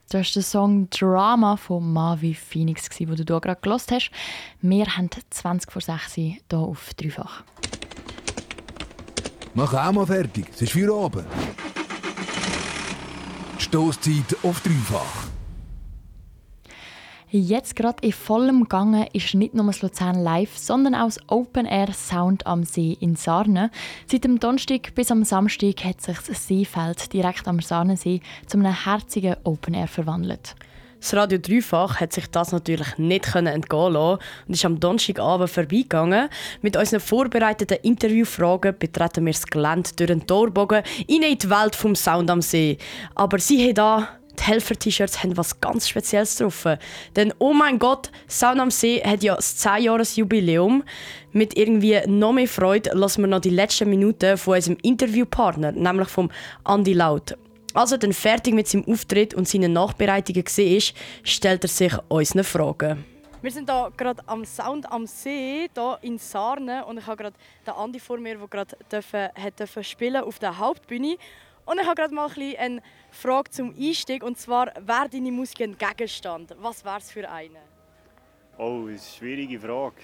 Das war der Song «Drama» von Mavi Phoenix, den du hier gerade gehört hast. Wir haben 20 vor 6 Uhr hier auf Dreifach. Mach auch mal fertig, es ist für oben. Stosszeit auf Dreifach. Jetzt gerade in vollem Gange ist nicht nur das Luzern Live, sondern auch das Open Air Sound am See in Sarnen. Seit dem Donnerstag bis am Samstag hat sich das Seefeld direkt am Sarnensee zu einem herzigen Open Air verwandelt. Das Radio Dreifach hat sich das natürlich nicht entgehen lassen und ist am Donnerstagabend vorbeigegangen. Mit unseren vorbereiteten Interviewfragen betreten wir das Gelände durch den Torbogen in die Welt vom Sound am See. Aber sie haben da die Helfer-T-Shirts haben was ganz Spezielles drauf. Denn oh mein Gott, Sound am See hat ja das 10-Jahres-Jubiläum. Mit irgendwie noch mehr Freude lassen wir noch die letzten Minuten von unserem Interviewpartner, nämlich vom Andi Laut. Als er dann fertig mit seinem Auftritt und seinen Nachbereitungen war, stellt er sich unseren Fragen. Wir sind hier gerade am Sound am See, hier in Sarnen. Und ich habe gerade den Andi vor mir, der gerade spielen auf der Hauptbühne. Und ich habe gerade mal eine Frage zum Einstieg. Und zwar, wäre deine Musik ein Gegenstand? Was wäre es für eine? Oh, das ist eine schwierige Frage.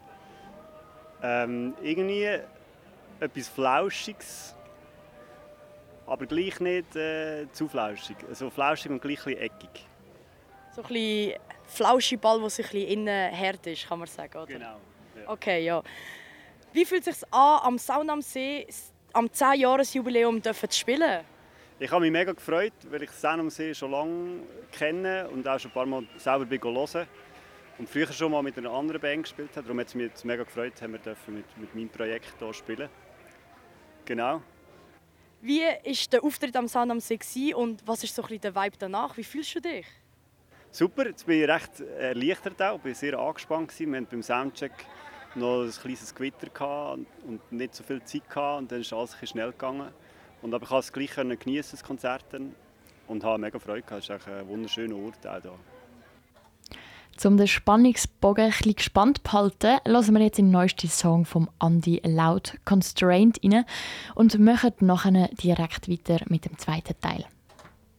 Irgendwie etwas Flauschiges, aber gleich nicht zu flauschig. Also flauschig und gleich ein bisschen eckig. So ein bisschen Flauschiball, der sich ein bisschen innen hart ist, kann man sagen, oder? Genau. Ja. Okay, ja. Wie fühlt es sich an, am Sound am See am 10-Jahres-Jubiläum zu spielen? Ich habe mich mega gefreut, weil ich Sound am See schon lange kenne und auch schon ein paar Mal selber hören. Und früher schon mal mit einer anderen Band gespielt habe. Darum hat es mich jetzt mega gefreut, dass wir mit meinem Projekt hier spielen. Genau. Wie war der Auftritt am Sound am See und was ist so ein bisschen der Vibe danach? Wie fühlst du dich? Super, jetzt bin ich recht erleichtert auch. Ich war sehr angespannt. Wir hatten beim Soundcheck noch ein kleines Gewitter und nicht so viel Zeit gehabt. Und dann ist alles ein bisschen schnell gegangen. Aber ich konnte es gleich geniessen, das Konzert, und habe mega Freude gehabt. Es ist ein wunderschöner Ort auch hier. Um den Spannungsbogen ein bisschen gespannt zu behalten, hören wir jetzt den neuesten Song von Andi Laut «Constraint» rein und machen nachher direkt weiter mit dem zweiten Teil.